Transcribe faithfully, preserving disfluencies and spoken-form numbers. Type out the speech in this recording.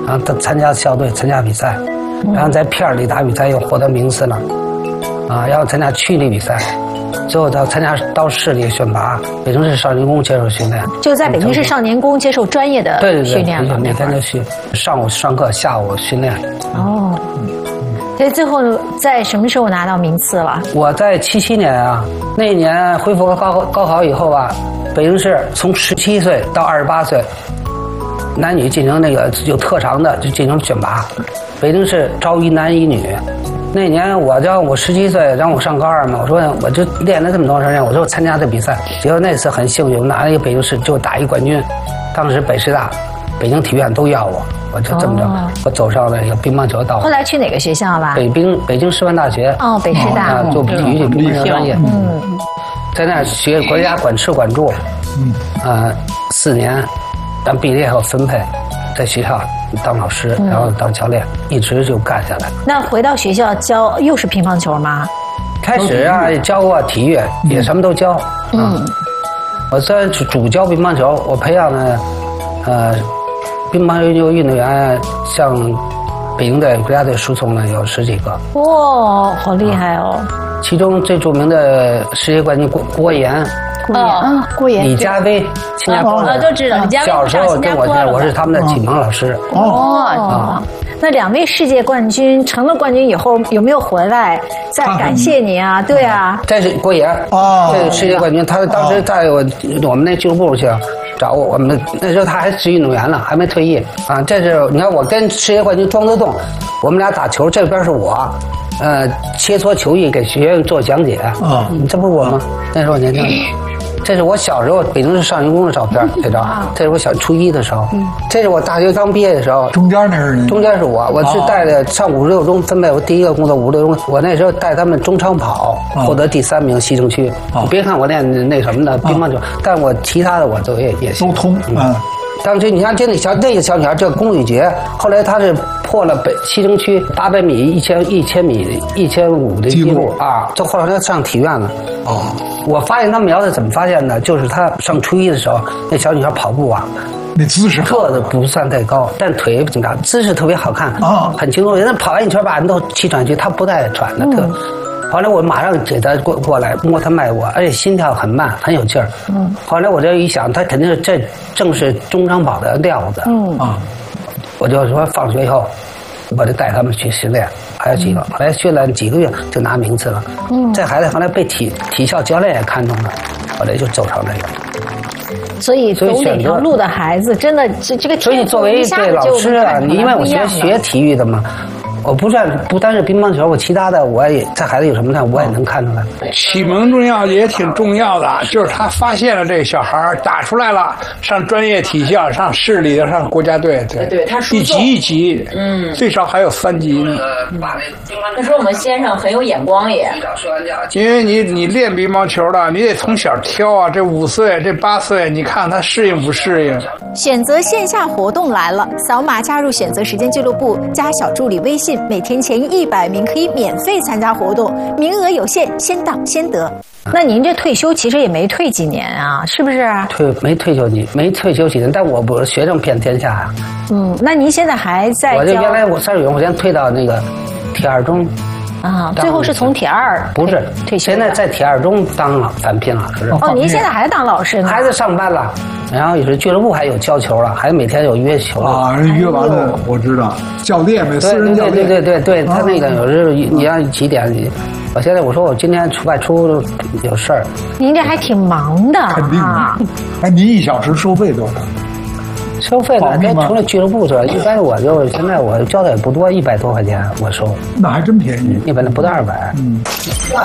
然后他参加校队参加比赛，然后在片里打比赛又获得名次了，啊，然后参加区里比赛。最后到参加到市里选拔，北京市少年宫接受训练， 就在北京市少年宫接受专业的训练了。 对对对，每天就去，上午上课，下午训练。 哦，所以最后在什么时候拿到名次了？ 我在七七年啊，那一年恢复高高考以后啊，北京市从十七岁到二十八岁，男女进行那个有特长的就进行选拔，北京市招一男一女。那年我叫我十七岁，让我上高二嘛，我说我就练了这么多时间，我说参加这比赛，结果那次很幸运，拿了一个北京市就打一冠军，当时北师大、北京体院都要我，我就这么着，哦、我走上了一个乒乓球道。 后来去哪个学校了？ 北京北京师范大学。 哦，北师大。 啊，做体育乒乓球专业。嗯，在那学国家管吃管住，嗯，呃，四年，但毕业后分配。在学校当老师，然后当教练，嗯、一直就干下来。 那回到学校教又是乒乓球吗？ 开始啊，教过体育，也什么都教。嗯，啊、我虽然主教乒乓球，我培养了呃乒乓球运动员，像北京队、国家队输送了有十几个。 哇，好厉害哦！ 啊、其中最著名的世界冠军郭郭岩。 郭岩啊，郭岩， 李佳薇，新加坡的，都知道。李佳薇小时候跟我学，我是他们的启蒙老师。 哦，那两位世界冠军成了冠军以后，有没有回来再感谢你啊？对啊， 这是郭岩哦，这是世界冠军，他当时在我我们那俱乐部去找我，我们那时候他还是运动员呢，还没退役啊。这是你看我跟世界冠军庄则栋，我们俩打球，这边是我。呃，切磋球艺给学员做讲解啊，你这不是我吗？那时候我年轻。这是我小时候北京市少年宫的照片，这张。这是我小初一的时候，这是我大学刚毕业的时候。 中间那是你？ 中间是我，我是带着上五十六中分配，我第一个工作五十六中，我那时候带他们中长跑，获得第三名，西城区。你别看我练那什么的乒乓球，但我其他的我都也也都通。嗯。 当时你看，这那小那个小女孩叫龚玉洁，后来她是破了北西城区八百米、一千一千米、一千五的记录啊！这后来她上体院了。哦，我发现她苗子怎么发现的？就是她上初一的时候，那小女孩跑步啊， 那姿势个子不算太高，但腿挺大，姿势特别好看啊，很轻松。人家跑完一圈把人都气喘吁，她不带喘的，特。嗯后来我马上给他过过来摸他脉搏，而且心跳很慢，很有劲儿。嗯。后来我这一想，他肯定是这正是中长跑的料子。嗯啊。我就说放学以后，我就带他们去训练，还有几个，后来训练几个月就拿名次了。嗯。这孩子后来被体体校教练也看中了，后来就走上这个。 所以走哪条路的孩子，真的这这个。 所以作为对老师啊，你因为我学学体育的嘛。我不算不单是乒乓球，我其他的我也这孩子有什么呢，我也能看出来。 启蒙重要也挺重要的，就是他发现了这个小孩打出来了，上专业体校，上市里的，上国家队，对， 对他一级一级，嗯，最少还有三级呢。嗯、 那说我们先生很有眼光也， 因为你你练乒乓球的，你得从小挑啊，这五岁这八岁，你看他适应不适应。 选择线下活动来了，扫码加入选择时间俱乐部，加小助理微信。每天前一百名可以免费参加活动，名额有限，先到先得。那您这退休其实也没退几年啊，是不是？ 退没退休几没退休几年，但我不是学生遍天下啊。 嗯，那您现在还在？ 我就原来我三水永，我先退到那个铁二中。 啊，最后是从铁二不是退休， 现在在铁二中当了返聘老师。 哦，您现在还当老师呢？ 孩子上班了，然后有时俱乐部还有教球了，还每天有约球啊，人约完了我知道，教练没私人教练， 对对对对对，他那个有时候你让几点，我现在我说我今天出外出有事儿。 您这还挺忙的， 肯定啊。哎，您一小时收费多少？ 收费呢？这除了俱乐部之外，一般我就现在我交的也不多，一百多块钱我收。 那还真便宜， 一般的不到二百。嗯。